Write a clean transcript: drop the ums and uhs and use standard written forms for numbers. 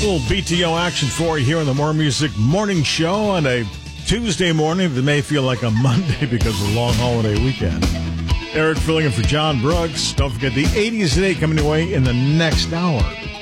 Little BTO action for you here on the More Music Morning Show on a Tuesday morning that may feel like a Monday because of the long holiday weekend. Eric filling in for John Brooks. Don't forget the 80s today coming your way in the next hour.